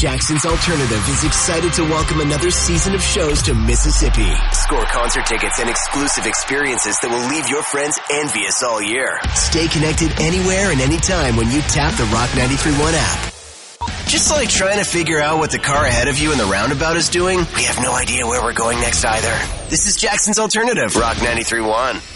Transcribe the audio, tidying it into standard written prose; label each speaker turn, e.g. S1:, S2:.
S1: Jackson's Alternative is excited to welcome another season of shows to Mississippi. Score concert tickets and exclusive experiences that will leave your friends envious all year. Stay connected anywhere and anytime when you tap the Rock 93.1 app. Just like trying to figure out what the car ahead of you in the roundabout is doing, we have no idea where we're going next either. This is Jackson's Alternative, Rock 93.1.